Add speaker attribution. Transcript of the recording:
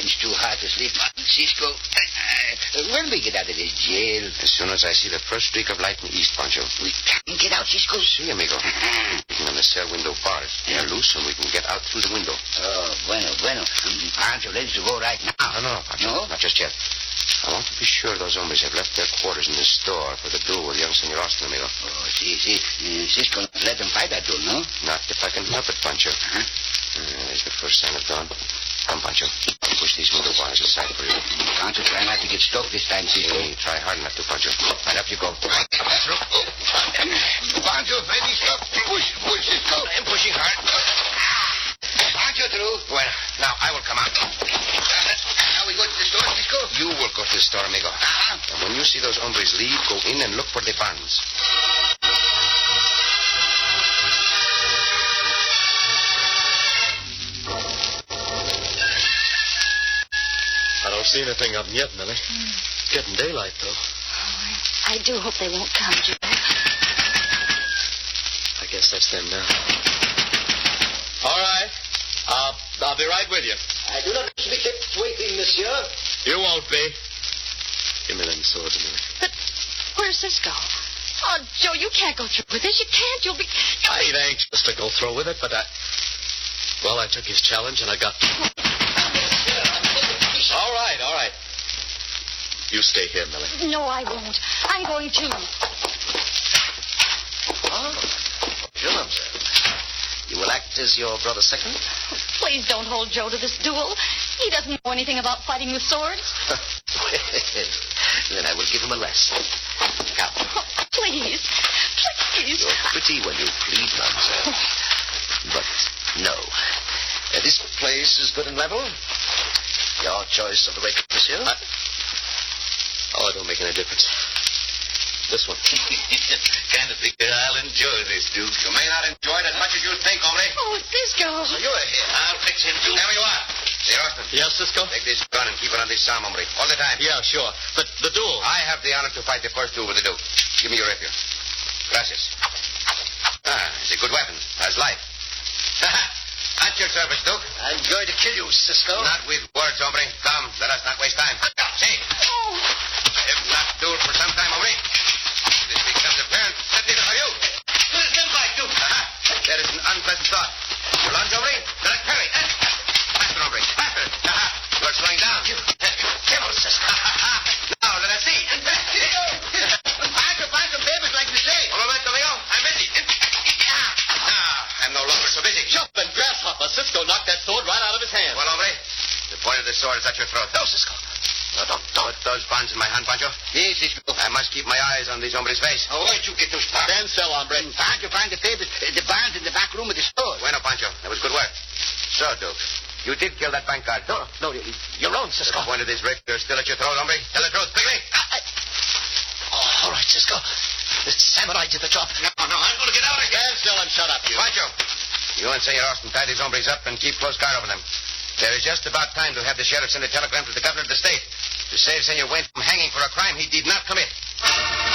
Speaker 1: Ben's too hard to sleep on, Cisco. When we get out of this jail?
Speaker 2: As soon as I see the first streak of light in the east, Pancho.
Speaker 1: We can get out, Cisco?
Speaker 2: See, amigo. We can on the cell window bars. They're loose, and we can get out through the window.
Speaker 1: Oh, bueno. Aren't you ready to go right now?
Speaker 2: No, Pancho.
Speaker 1: No?
Speaker 2: Not just yet. I want to be sure those hombres have left their quarters in the store for the duel with young Senor Austin, amigo.
Speaker 1: Oh, see. Cisco, let them fight that duel, no?
Speaker 2: Not if I can help it, Pancho.
Speaker 1: Huh?
Speaker 2: There's the first sign of dawn. Come, Pancho. Push these window bars aside for you.
Speaker 1: Can't you try not to get stuck this time, Cisco?
Speaker 2: Hey, try hard enough to, Pancho. And up you go.
Speaker 1: Pancho, maybe stop. Push, Cisco.
Speaker 2: I'm pushing hard.
Speaker 1: Pancho through.
Speaker 2: Well, now I will come out.
Speaker 1: Now we go to the store, Cisco?
Speaker 2: You will go to the store, amigo. And when you see those hombres leave, go in and look for the bonds.
Speaker 3: I don't see anything of them yet, Millie. Getting daylight, though.
Speaker 4: Oh, I do hope they won't come, Joe.
Speaker 3: I guess that's them now. All right. I'll be right with you.
Speaker 5: I do not wish to be kept waiting, monsieur.
Speaker 3: You won't be. Give me them swords, Millie.
Speaker 4: But where's Cisco? Oh, Joe, you can't go through with this. You can't. You'll be...
Speaker 3: I ain't anxious to go through with it, but I took his challenge and I got... All right. You stay here, Millie.
Speaker 4: No, I won't. I'm going too.
Speaker 5: Oh, mademoiselle. You will act as your brother's second?
Speaker 4: Please don't hold Joe to this duel. He doesn't know anything about fighting with swords.
Speaker 5: Then I will give him a lesson. Come.
Speaker 4: Oh, please.
Speaker 5: You're pretty when you plead, mademoiselle. But no. This place is good and level. Your choice of the rake, monsieur.
Speaker 3: Oh, it don't make any difference. This one.
Speaker 1: Kind of think that I'll enjoy this, Duke.
Speaker 2: You may not enjoy it as much as you think, hombre.
Speaker 4: Oh, Cisco.
Speaker 1: So you're here. I'll fix him, Duke.
Speaker 2: There you are. Senor Austin.
Speaker 3: Yes, Cisco?
Speaker 2: Take this gun and keep it on this arm, hombre. All the time.
Speaker 3: Yeah, sure. But the duel.
Speaker 2: I have the honor to fight the first duel with the Duke. Give me your rapier. Gracias. It's a good weapon. Has life. At your service, Duke.
Speaker 5: I'm going to kill you, Cisco.
Speaker 2: Not with words, hombre. Come, let us not waste time. See.
Speaker 4: Oh.
Speaker 2: I have not dueled for some time, hombre. This becomes apparent. Let me know for you.
Speaker 1: Let them fight, Duke.
Speaker 2: That is an unpleasant thought. Your lunge, hombre. Let it carry. Faster, hombre. Faster. You are slowing down.
Speaker 5: Kill, Cisco.
Speaker 2: Now, let us see.
Speaker 1: Pancho, babies, like you say.
Speaker 2: Un momento, amigo. I'm busy. I'm no longer so busy.
Speaker 3: Jumping grasshopper. Cisco knocked that sword right out of his hand.
Speaker 2: Well, hombre, the point of the sword is at your throat.
Speaker 5: No, Cisco. No, don't.
Speaker 2: Put those bonds in my hand, Pancho.
Speaker 1: Yes, Cisco.
Speaker 2: I must keep my eyes on these hombres' face.
Speaker 1: Oh, where'd you get those bonds?
Speaker 3: Stand still, hombre.
Speaker 1: Pancho, find the papers, the bonds in the back room of the store.
Speaker 2: Bueno, Pancho. That was good work. So, Duke, you did kill that bank guard.
Speaker 5: No, you're wrong, Cisco.
Speaker 2: The point of this rapier is still at your throat, hombre. Tell the truth, quickly.
Speaker 5: All right, Cisco. Sam and I did the job.
Speaker 1: No, I'm going to get out of here.
Speaker 3: Stand still and shut up, you.
Speaker 2: Pancho, you and Senor Austin tie these hombres up and keep close guard over them. There is just about time to have the sheriff send a telegram to the governor of the state to save Senor Wayne from hanging for a crime he did not commit.